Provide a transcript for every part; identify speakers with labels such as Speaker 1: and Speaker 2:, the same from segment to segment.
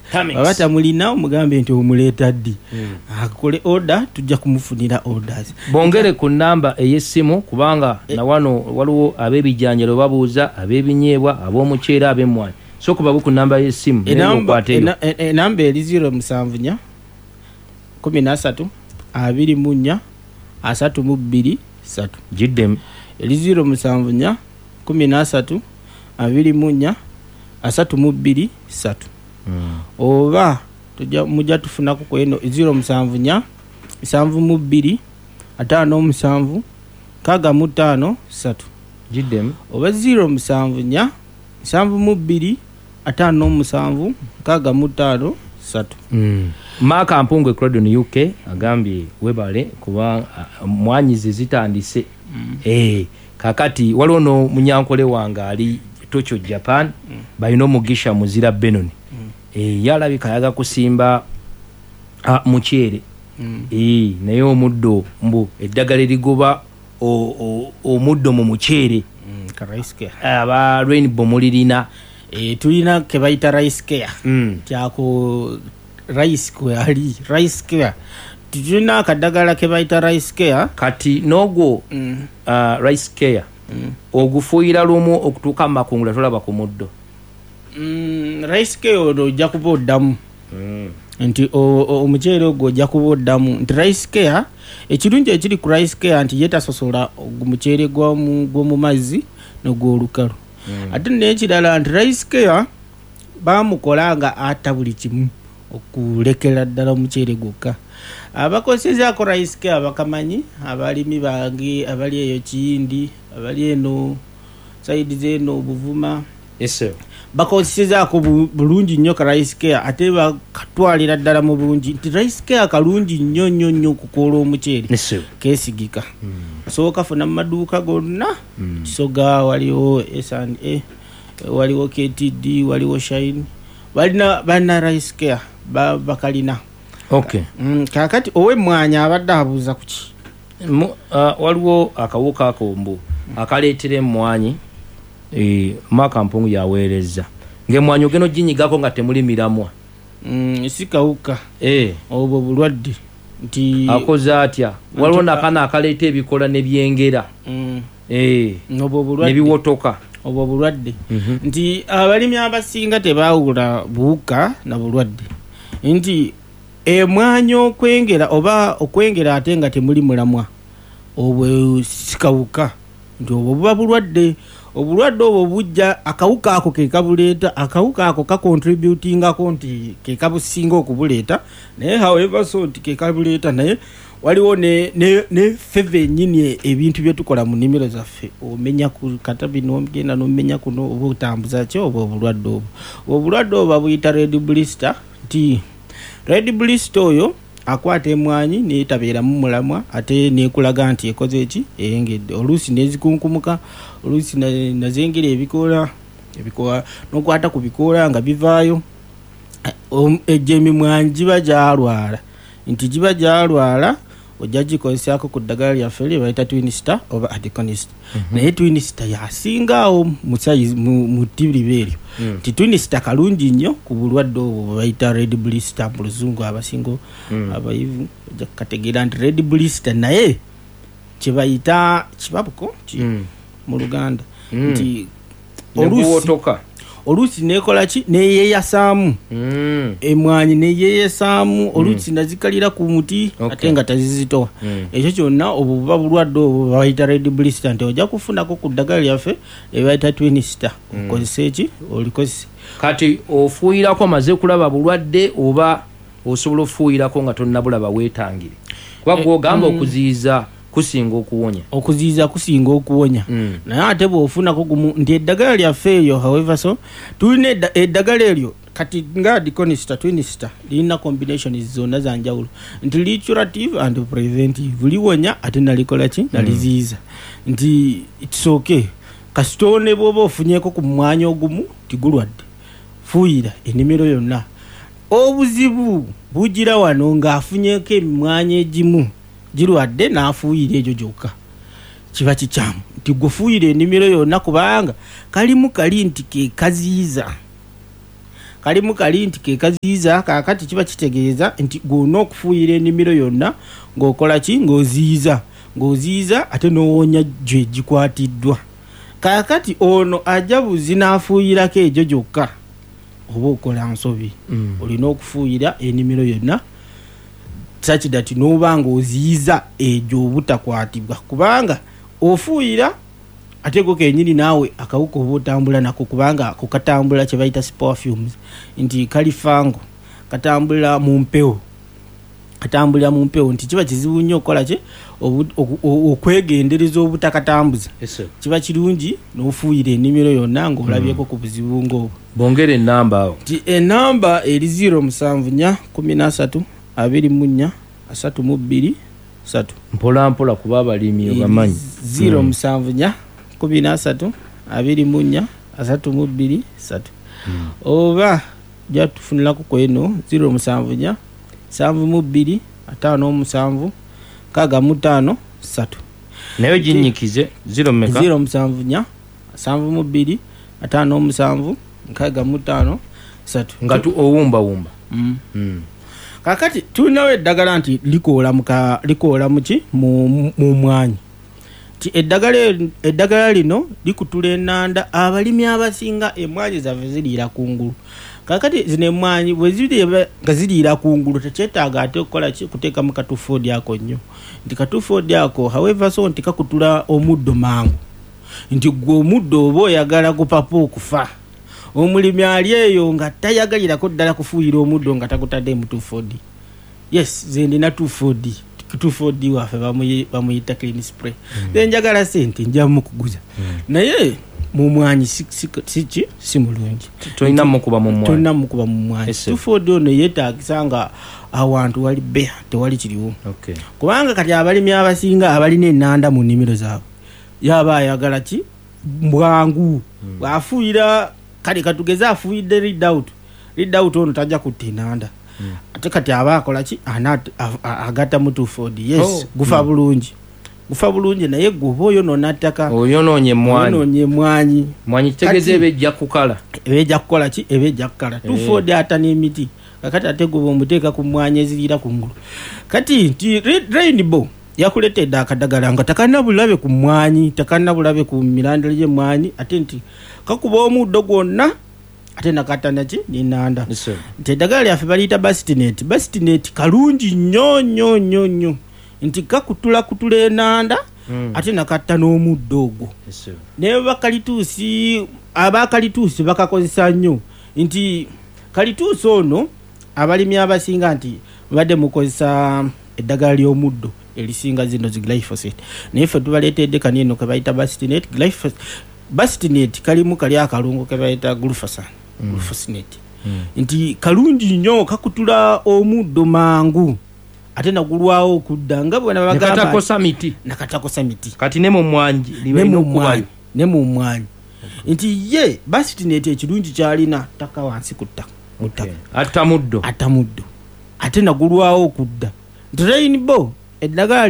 Speaker 1: abata mulina omugambe nti omuleeta ddi akole order tujja kumufunira orders.
Speaker 2: Bongere ku namba ey'essimu kubanga na wano waliwo ab'ebijanjalo babuuza ab'ebinyeebwa ab'omuceere ab'emmwanyi so kubabu ku namba y'essimu
Speaker 1: enamba eri 074 13 24 32 3
Speaker 2: jiddem
Speaker 1: eri 074 13 24 32 3 oba mujja tufunako ku eno 074 72 57 65 3
Speaker 2: jiddem
Speaker 1: oba 074 72 57 65 3
Speaker 2: Maka Mpungu Crodon UK agambye webale kuba mwanyizi zitandise kakati waliwo no munyankole wange ali Tokyo Japan balina omugisha muzira Benoni yalabika yaga kusimba muceere naye omuddo mbu eddagala ligoba omuddo mu muceere aba Rainbow mulirina
Speaker 1: tulina ke bayita rice care kyako rice care tujuna akadagala ke bayita rice care
Speaker 2: kati nogwo rice care ogufuira lumu okutuuka makungula tolaba ku muddo
Speaker 1: rice care ojja kuba oddamu nti omuceere ogwo ojja kuba oddamu nti rice care ekirungi ekiri ku rice care nti yetasosola omuceere gw'omu mazzi n'ogw'olukalu ate n'ekirala nti rice care bamukola nga ata buli kimu okulekera ddala omuceere gwokka abakosezaako rice care bakamanyi abalimi bange abali eyo Kiyindi abali eno saidi zeno Buvuma bakosezaako bulungi nnyo ka rice care ate bakatwalira ddala mu bulungi nti rice care kalungi nnyo okukoola omuceere keesigika sooka funa mu maduuka gonna Kisoga waliwo S&A waliwo KTD waliwo Shine balina rice care bakalina kakati ow'emmwanyi abadde abuuza ku ki
Speaker 2: waliwo akawuka akombo akaleetera emmwanyi Maka Mpungu yaweereza ng'emmwanyi ogenda oginyigako nga temuli miramwa
Speaker 1: si kawuka obwo bulwadde nti
Speaker 2: akoze atya waliwo nakana akaleeta ebikola ne byengera nebiwotoka
Speaker 1: obwo bulwadde nti abalimi abasinga tebaawula buwuka na bulwadde nti emmwanyi okwengera oba okwengera ate nga temuli mulamwa obwo sikawuka nti obwo buba bulwadde obulwadde obwo bujja akawuka ako kekabuleeta akawuka ako kakontributingako nti kekabusinga okubuleeta naye however so nti kekabuleeta naye waliwo ne feve nyini ebintu byetukola mu nnimiro zaffe omenya ku katabi n'ogenda n'omenya kuno oba otambuza ki oba obulwadde obwo babuyita red blister nti red blister oyo akwata emmwanyi neetabeeramu mulamwa ate nekulaga nti ekoze eki eyengedde oluusi nezikunkumuka oluusi nazengera ebikoola n'okwata ku bikoola nga bivaayo egyo emimwanyi giba gyalwala nti giba gyalwala ojja gikozesaako ku ddagala lyaffe lye bayita Twinstar oba Adiconist naye Twinstar yasingaawo mu ttiriba eryo nti Twinstar kalungi nnyo ku bulwadde obwo bayita red blister mu luzungu abasingo abayivu ojja kukategeera nti red blister naye kyebayita kibabuko mu Luganda nti oluusi nekola ki neyeeyasaamu emmwanyi neyeeyasaamu oluusi nazikalira ku muti ate nga tazizitowa ekyo kyonna obwo buba bulwadde obwo bayita red blister nti ojja kufunako ku ddagala lyaffe ebayita Twinstar okozesa eki olikozesa
Speaker 2: kati ofuuyirako maze kulaba bulwadde oba osobola ofuuyirako nga tonnabulaba weetangire kuba gwogamba okuziyiza kusinga okuwonya naye ate bw'ofunako gumu nti eddagala lyaffe eyo however so tulina eddagala eryo kati nga Adiconist Twinstar lirina combinations zonna za njawulo nti li curative and preventive liwonya ate nalikola ki naliziyiza nti kisooke kasitone bw'oba ofunyeko ku mwanya ogumu tigulwadde fuuyira ennimiro yonna obuzibu bugira wano ng'afunyeko emimwanya egimu girwadde n'afuuyira egyo gyokka kiba kikyamu nti gwefuuyira ennimiro yonna kubanga kalimu kali nti kekaziyiza kalimu kali nti kekaziyiza kakati kiba kitegeeza nti gwonna okufuuyira ennimiro yonna ng'okola ki ng'oziyiza ate n'owonya gye gikwatiddwa. Kakati ono ajja buzi n'afuuyirako egyo gyokka oba okola nsobi. Olina okufuuyira ennimiro yonna such that n'oba ng'oziyiza egyo obutakwatibwa, kubanga ofuuyira ate go kenyini naawe akawuka oba otambula nako, kubanga kukatambula kye bayita spore fumes nti kalifango katambula mu mpewo nti kiba kizibu nnyo okukola ki okwegendereza obutakatambuza. Kiba kirungi n'ofuuyira ennimiro yonna ng'olabyeko ku buzibu ng'obwo.
Speaker 1: Bongere ennamba awo
Speaker 2: nti ennamba eri 074 13 24 32 3
Speaker 1: mpola kuba abalimi obamanyi
Speaker 2: 074 13 24 32 3 oba jatufunirako kweno 074 72 57 65 3
Speaker 1: nayo ginyikize
Speaker 2: 074 72 57 65 3
Speaker 1: ngatu owumba
Speaker 2: kakati tulinawo eddagala nti likoola muki mu mwanyi. Ti eddagala lino likutula ennanda abalimi abasinga emwanyi zaffe ziriira kungulu. Kakati zino emwanyi bwe ziriira nga ziriira kungulu tekyetaaga ate okukola ki kuteeka mu katufoodi ako nnyo. Nti katufoodi ako however so nti kakutula omuddo mangu. Nti gwe omuddo oba oyagala gupapa okufa, omulimi ali eyo nga tayagalirako ddala kufuuyira omuddo nga takutadde mu 240. Yes, ze ndina 240 waffe bamuyita clean spray. Njagala sente njamu kuguza. Naye mu mwanyi si mulungi.
Speaker 1: Tolina mukuba mu
Speaker 2: mwanyi. 240 ono yeetaagisa nga awantu wali bea tewali kiriwo. Kubanga kati abalimi abasinga abalina ennanda mu nnimiro zaabwe yaba ayagala ki bwangu. Bw'afuuyira kale katugeze afuuyidde read out ono tajja kutta ennanda. Ate kati aba akola ki agatta mu 240. Yes, gufa bulungi naye gwe oyo n'onattaka
Speaker 1: oyonoonye mwanyi kitegeeza ebejja kukola ki ebejja kukala 240 ata n'emiti. Kakati ate gwe omuteeka ku mwanyi eziriira kungulu. Kati nti Rainbow yakuletedde akadagala nga takalina bulabe ku mwanyi, takalina bulabe ku mirandalo gy'emmwanyi, ate nti kakuba omuddo gwonna ate nakatana ki n'ennanda. Nti eddagala lyaffe baliyita Bastinet kalungi nnyo nti kakutula ennanda ate nakatta n'omuddo ogwo. Naye abakalituusi bakakozesa nnyo nti kalituusi ono abalimi abasinga nti badde mukozesa eddagala ly'omuddo elisinga zino glyphosate, naye ffe tubaleetedde kani eno ke bayita Bastinet kalimu kali akalungu ke bayita glufosinate. Nti kalungi nnyo kakutula omuddo mangu ate nagulwawo okudda nga bwe nabagamba nakatakosa miti kati ne mu mwanyi
Speaker 2: nti ye Bastinet ekirungi kyalina ttaka wansi ku ttaka
Speaker 1: atta muddo
Speaker 2: ate nagulwawo okudda. Nti Rainbow eddagala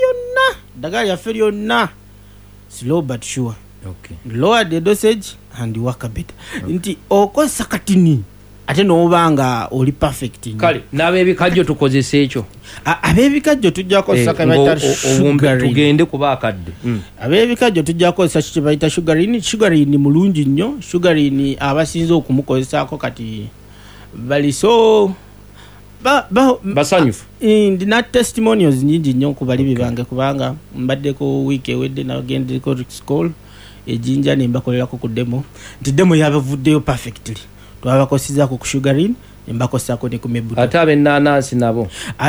Speaker 2: lyaffe lyonna slow but sure. Lower the dosage and work better. Nti okozesa katini ate n'obanga oli perfect.
Speaker 1: Kale n'ab'ebikajjo tukozesa ekyo.
Speaker 2: Ab'ebikajjo tujja kukozesa kabayita sugar.
Speaker 1: Tugende kuba akadde.
Speaker 2: Ab'ebikajjo tujja kukozesa kye bayita sugarini mulungi nnyo. Sugarini abasinze okumukozesaako kati bali so
Speaker 1: basanyufu.
Speaker 2: Ndina testimonials nyingi nnyo ku balibi bange kubanga mbaddeko wiiki ewedde nagendeko school ejinja nembakolerako ku demo nti demo yabavuddeyo perfectly. Twabakosizako ku sugarini nembakosako ne ku mebuto.
Speaker 1: Ate ab'ennaanansi nabo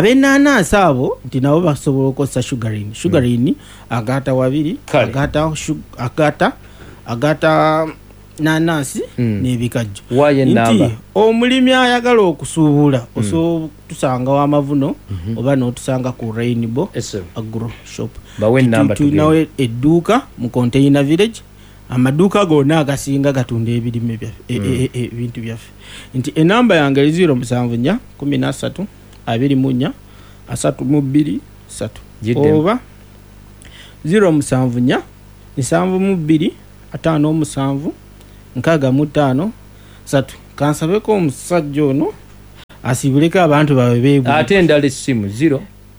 Speaker 2: abo nti nabo basobola okukozesa sugarini agata wabiri agata nanasi n'ebikajjo. Nti omulimi ayagala okusuubula osobola tusanga amavuno oba n'otusanga ku Rainbow Agro Shop. Tulinawo edduuka mu Container Village. Amaduuka gonna agasinga gatunda ebirime ebintu byaffe. Nti enamba yange 074 13 24 32 3 oba 074 72 57 65 3
Speaker 1: kansabeko omusajja ono asibuleko abantu bawe beebu
Speaker 3: ate endala essimu 0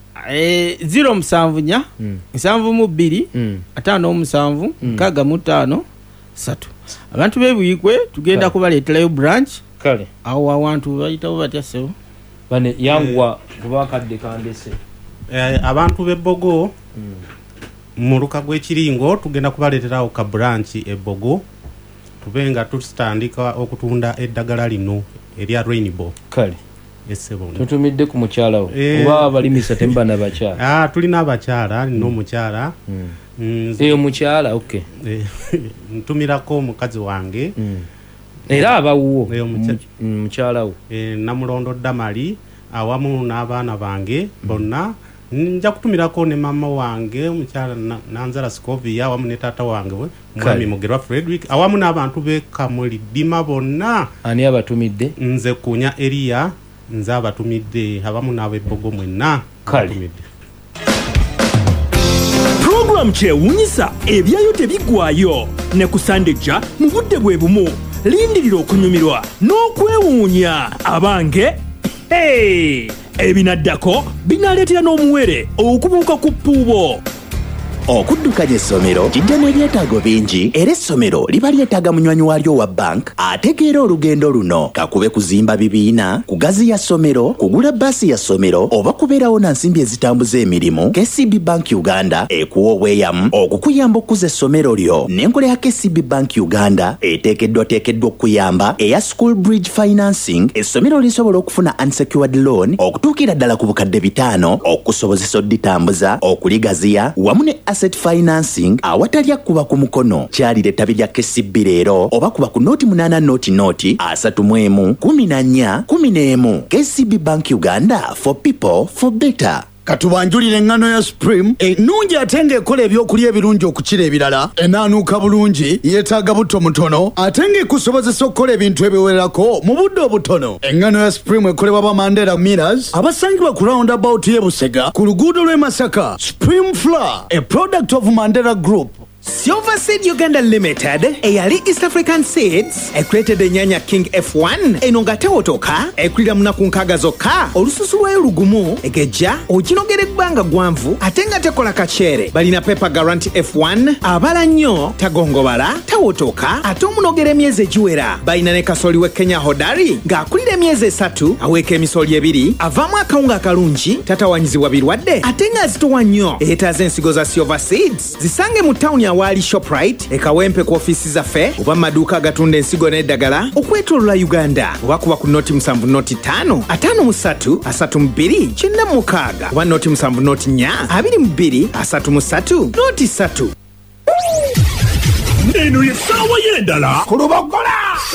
Speaker 1: 074 72 57 65 3 abantu beebuyikwe tugenda kubaleeterayo branch
Speaker 3: kale
Speaker 1: awo awantu bayitawo batya sebo
Speaker 3: bane yangwa kuba kadde kandese
Speaker 4: abantu b'Ebbogo mu luka gw'ekiringo tugenda kubaleeterawo ka branch Ebbogo tubenga tutandika okutunda eddagala lino erya Rainbow
Speaker 3: kale
Speaker 4: esebo
Speaker 3: tutumidde ku mukyala oba abalimisa tembana bakyala
Speaker 4: tulina abakyala n'omukyala
Speaker 3: eyo mukyala okay
Speaker 4: ntumirako omukazi wange
Speaker 3: era abawuwo mukyala wo
Speaker 4: Namulondo Damali awamu n'abaana bange bonna nja kutumirako ne mama wange omukyala Nanzala Scovia awamu ne taata wange mwami Mugerwa Frederick awamu n'abantu b'Kamuli Dima bonna.
Speaker 3: Ani abatumidde?
Speaker 4: Nze Kunya Elia nze abatumidde awamu n'ab'Ebbogo mwenna
Speaker 3: abatumidde.
Speaker 5: Program kyewunyisa ebyayo tebigwayo ne kusandejja mu budde bwe bumu lindirira okunyumirwa n'okwewuunya abange ebinaddako binaleetera n'omuwere okubuuka ku ppuubo.
Speaker 6: Okuddukanya essomero kijja n'ebyetaago bingi era essomero liba lyetaaga munywanyi waalyo wa bank ategeera olugendo luno kakube kuzimba bibiina kugaziya ssomero kugula bbaasi ya ssomero oba kubeerawo na nsimbi ezitambuza emirimu. KCB Bank Uganda ekuwa obweyamu okukuyamba okuza essomero lyo n'enkola ya KCB Bank Uganda eteekeddwa okuyamba eya School Bridge Financing essomero lisobola okufuna unsecured loan okutuukira ddala ku bukadde 5 okukusobozesa odditambuza okuligaziya wamu ne asset financing awatalya kuba ku mukono. Kyalire ttabi lya KCB leero oba kuba ku noti 8 noti 31 KCB Bank Uganda, for people for better.
Speaker 7: Katubanjulire engano ya Supreme ennungi ate ng'ekola ebyokulya ebirungi okukira ebirala enaanuuka bulungi yeetaaga butto mutono ate ng'ekusobozesa okukola ebintu ebiwererako mu budde obutono. Engano ya Supreme ekolebwa ba Mandela Millers abasangibwa ku roundabout y'e Busega ku luguudo lw'e Masaka. Supreme Flour, a product of Mandela Group.
Speaker 8: Silver Seed Uganda Limited, eyali East African Seeds, ekulete de nyanya King F1, enongate otoka, ekulira munaku nkaga zokka, olususu lwayo lugumu, egeja, ojinogere gbanga gwanvu, atenga tekola kachere, balina Pepper Guarantee F1, abala nnyo, tagongobala, tawotoka, ate omunogere emyezi egiwera, balina ne kasoli we Kenya Hodari, ng'akulira emyezi 3, aweeka emisoli 2, avaamu akawunga akalungi, tatawanyizibwa birwadde, ate ng'azitowa nnyo, eetaaza ensigo za Silver Seeds, zisange mu town ya wali Shoprite ekawempe ku ofisi zaffe oba maduuka agatunda ensigo n'eddagala okwetoolola Uganda oba kuba ku noti 7 noti 5 53 32 96 oba noti 7 noti 4 22 33 noti 3.
Speaker 5: Eno ye ssaawa y'endala ku Lubogola.